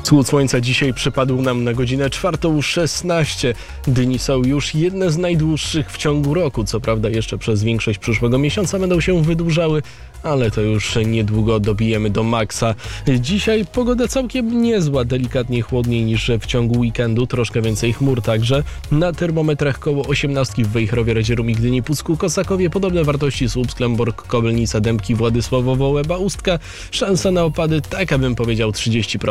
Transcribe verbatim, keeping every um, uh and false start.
Wschód słońca dzisiaj przypadł nam na godzinę czwartą szesnaście. Dni są już jedne z najdłuższych w ciągu roku. Co prawda jeszcze przez większość przyszłego miesiąca będą się wydłużały, ale to już niedługo dobijemy do maksa. Dzisiaj pogoda całkiem niezła, delikatnie chłodniej niż w ciągu weekendu, troszkę więcej chmur także. Na termometrach koło osiemnastki w Wejherowie, Radzieromi, Gdyni, Pucku, Kosakowie, podobne wartości Słupsk, Klembork, Kobylnica, Dębki, Władysławowo, Łeba, Ustka. Szansa na opady, tak abym powiedział, trzydzieści procent.